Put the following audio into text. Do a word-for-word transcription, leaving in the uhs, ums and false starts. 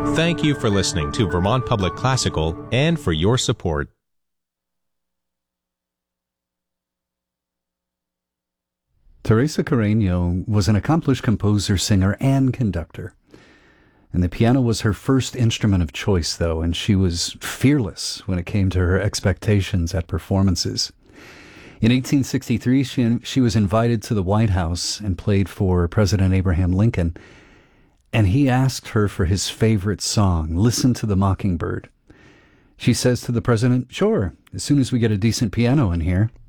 Thank you for listening to Vermont Public Classical and for your support. Teresa Carreño was an accomplished composer, singer, and conductor. And the piano was her first instrument of choice, though, and she was fearless when it came to her expectations at performances. In eighteen sixty-three, she, she was invited to the White House and played for President Abraham Lincoln, and he asked her for his favorite song, Listen to the Mockingbird. She says to the president, "Sure, as soon as we get a decent piano in here."